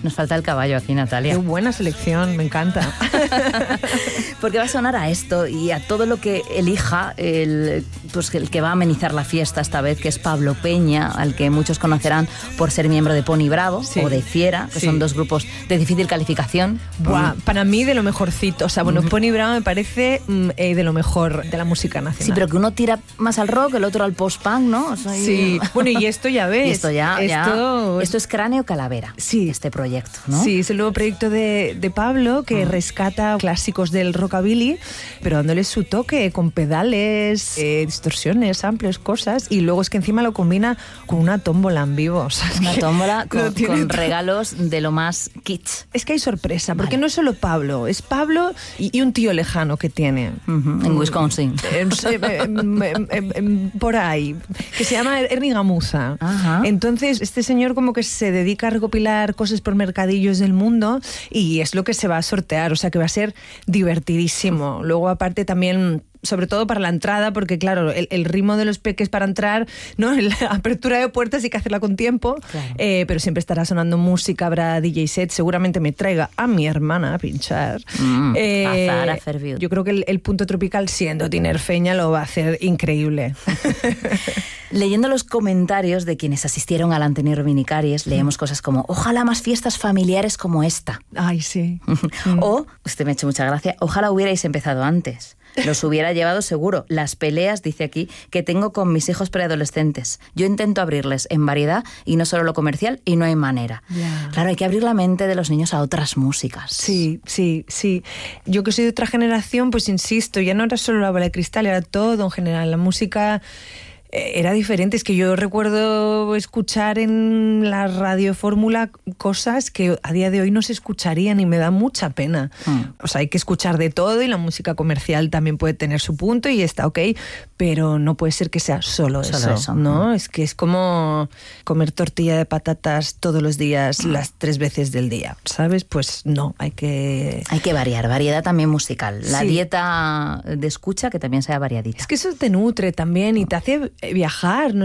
Nos falta el caballo aquí, Natalia. Qué buena selección, me encanta. Porque va a sonar a esto y a todo lo que elija el que va a amenizar la fiesta esta vez, que es Pablo Peña, al que muchos conocerán por ser miembro de Pony Bravo o de Fiera, que son dos grupos de difícil calificación. Buah, para mí de lo mejorcito. O sea, bueno, Pony Bravo me parece de lo mejor de la música nacional. Sí, pero que uno tira más al rock, el otro al post-punk, ¿no? O sea, sí, bueno, y esto ya ves. Y esto es Cráneo Calavera, este proyecto, ¿no? Sí, es el nuevo proyecto de Pablo, que rescata clásicos del rockabilly, pero dándole su toque con pedales, distorsiones, samples, cosas, y luego es que encima lo combina con una tómbola en vivo. O sea, una tómbola con regalos de lo más kitsch. Es que hay sorpresa, porque no es solo Pablo, es Pablo y un tío lejano que tiene. En Wisconsin. Por ahí, que se llama Ernie Gamuza. Ajá. Entonces, este señor como que se dedica a recopilar cosas por mercadillos del mundo y es lo que se va a sortear, o sea que va a ser divertidísimo. Luego, aparte, también, sobre todo para la entrada, porque claro, el ritmo de los peques para entrar, ¿no? La apertura de puertas hay que hacerla con tiempo, claro. Pero siempre estará sonando música, habrá DJ set, seguramente me traiga a mi hermana a pinchar. A Fairview. Yo creo que el punto tropical, siendo tinerfeña, lo va a hacer increíble. Leyendo los comentarios de quienes asistieron al Antenir Vinicaries, leemos cosas como: ojalá más fiestas familiares como esta. Ay, sí. O, usted me ha hecho mucha gracia, ojalá hubierais empezado antes. Los hubiera llevado seguro. Las peleas, dice aquí, que tengo con mis hijos preadolescentes. Yo intento abrirles en variedad y no solo lo comercial, y no hay manera. Yeah. Claro, hay que abrir la mente de los niños a otras músicas. Sí. Yo que soy de otra generación, pues insisto, ya no era solo la bola de cristal, era todo en general. La música era diferente. Es que yo recuerdo escuchar en la radio fórmula cosas que a día de hoy no se escucharían y me da mucha pena. O sea, hay que escuchar de todo y la música comercial también puede tener su punto y está ok, pero no puede ser que sea solo eso, ¿no? Es que es como comer tortilla de patatas todos los días, las 3 veces del día, ¿sabes? Pues no, hay que variar, variedad también musical. La dieta de escucha que también sea variadita. Es que eso te nutre también y te hace viajar, ¿no?